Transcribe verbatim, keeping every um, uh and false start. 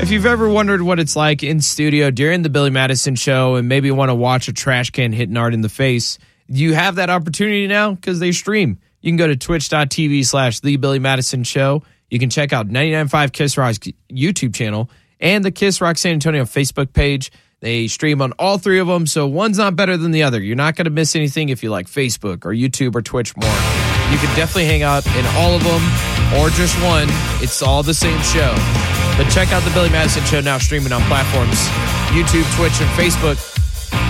If you've ever wondered what it's like in studio during the Billy Madison Show and maybe want to watch a trash can hit Nard in the face, you have that opportunity now because they stream. You can go to twitch.tv slash The Billy Madison Show. You can check out ninety-nine point five Kiss Rock's YouTube channel and the Kiss Rock San Antonio Facebook page. They stream on all three of them, so one's not better than the other. You're not going to miss anything if you like Facebook or YouTube or Twitch more. You can definitely hang out in all of them or just one. It's all the same show. But check out the Billy Madison Show now streaming on platforms YouTube, Twitch, and Facebook.